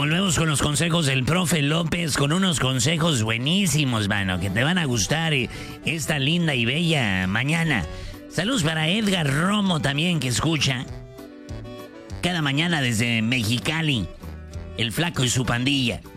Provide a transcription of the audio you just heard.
volvemos con los consejos del profe López, con unos consejos buenísimos, mano, que te van a gustar esta linda y bella mañana. Saludos para Edgar Romo también, que escucha cada mañana desde Mexicali, el flaco y su pandilla.